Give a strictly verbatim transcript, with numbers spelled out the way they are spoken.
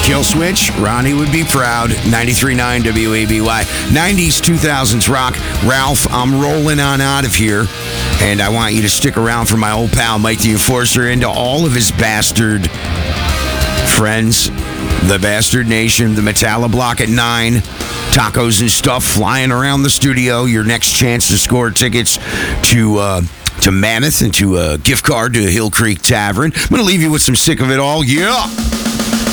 Kill Switch, Ronnie would be proud. ninety-three point nine W A B Y. nineties, two thousands rock. Ralph, I'm rolling on out of here. And I want you to stick around for my old pal, Mike the Enforcer, and to all of his bastard friends, the Bastard Nation, the Metalla Block at nine. Tacos and stuff flying around the studio. Your next chance to score tickets to... Uh, to Mammoth and to a gift card to Hill Creek Tavern. I'm going to leave you with some Sick of It All. Yeah!